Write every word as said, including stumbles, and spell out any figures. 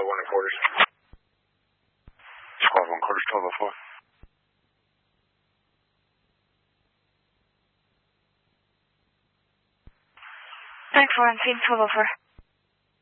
one in quarters. Squad one quarters, twelve oh four. Thanks for one, twelve oh four.